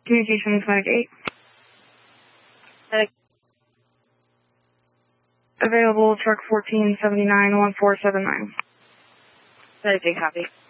Communications Medic 8. Medic. Available truck 1479-1479. Medic 8, copy.